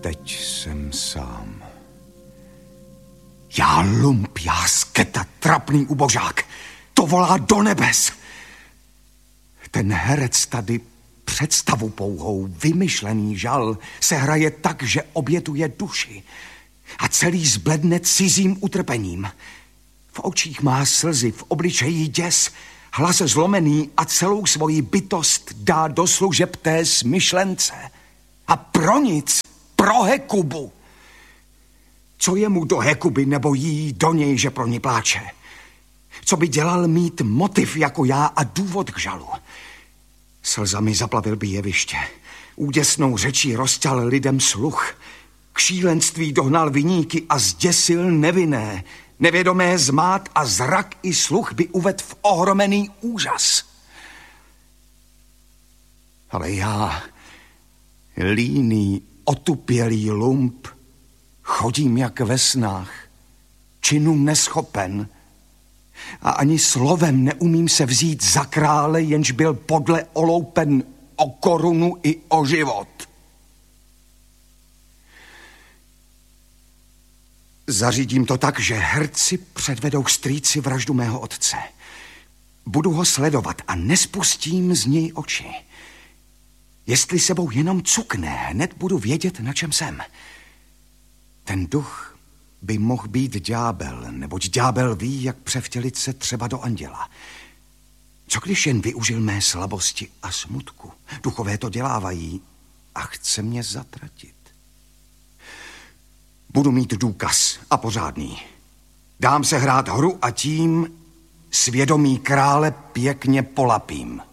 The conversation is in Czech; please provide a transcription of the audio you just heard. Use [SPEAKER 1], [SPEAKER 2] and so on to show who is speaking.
[SPEAKER 1] Teď jsem sám. Já lump, já sketa, trapný ubožák. To volá do nebes. Ten herec tady představu pouhou, vymyšlený žal se hraje tak, že obětuje duši a celý zbledne cizím utrpením. V očích má slzy, v obličeji děs, hlas zlomený a celou svoji bytost dá do služeb té smyšlence. A pro nic, pro Hekubu. Co je mu do Hekuby nebo jí do něj, že pro ní pláče? Co by dělal mít motiv jako já a důvod k žalu? Slzami zaplavil by jeviště. Úděsnou řečí rozťal lidem sluch. K šílenství dohnal viníky a zděsil nevinné. Nevědomé zmát a zrak i sluch by uvedl v ohromený úžas. Ale já, líný, otupělý lump, chodím jak ve snách, činu neschopen a ani slovem neumím se vzít za krále, jenž byl podle oloupen o korunu i o život. Zařídím to tak, že herci předvedou strýci vraždu mého otce. Budu ho sledovat a nespustím z něj oči. Jestli sebou jenom cukne, hned budu vědět, na čem jsem. Ten duch by mohl být ďábel, neboť ďábel ví, jak převtělit se třeba do anděla. Co když jen využil mé slabosti a smutku? Duchové to dělávají a chce mě zatratit. Budu mít důkaz a pořádný. Dám se hrát hru a tím svědomí krále pěkně polapím.